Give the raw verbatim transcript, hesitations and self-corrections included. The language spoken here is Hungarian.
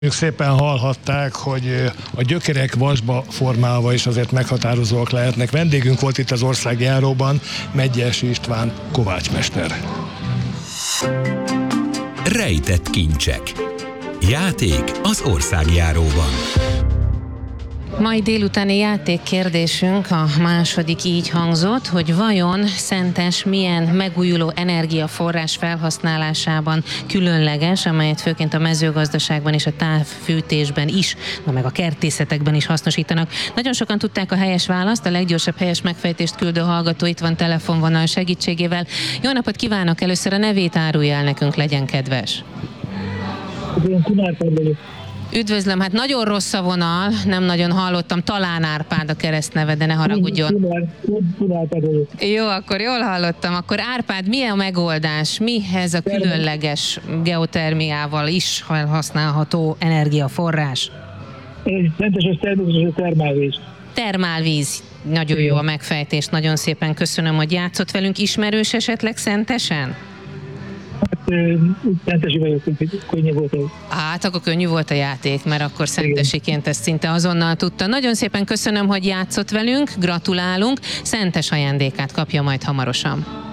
Ők szépen hallhatták, hogy a gyökerek vasba formálva is azért meghatározóak lehetnek. Vendégünk volt itt az országjáróban Medgyessy István kovácsmester. Rejtett kincsek. Játék az országjáróban. Mai délutáni játékkérdésünk a második így hangzott, hogy vajon Szentes milyen megújuló energiaforrás felhasználásában különleges, amelyet főként a mezőgazdaságban és a távfűtésben is, na meg a kertészetekben is hasznosítanak. Nagyon sokan tudták a helyes választ, a leggyorsabb helyes megfejtést küldő hallgató itt van telefonvonal segítségével. Jó napot kívánok! Először a nevét árulja el nekünk, legyen kedves. Üdvözlöm, hát nagyon rossz a vonal, nem nagyon hallottam, talán Árpád a keresztneve, de ne haragudjon. Jó, akkor jól hallottam. Akkor Árpád, mi a megoldás? Mi ez a különleges geotermiával is használható energiaforrás? Szentesek természetesen termálvíz. Termálvíz. Nagyon jó a megfejtés, nagyon szépen köszönöm, hogy játszott velünk. Ismerős esetleg Szentesen? Szentesi vagyok, könnyű volt. Hát, akkor könnyű volt a játék, mert akkor szentesiként ezt szinte azonnal tudta. Nagyon szépen köszönöm, hogy játszott velünk, gratulálunk, szentes ajándékát kapja majd hamarosan.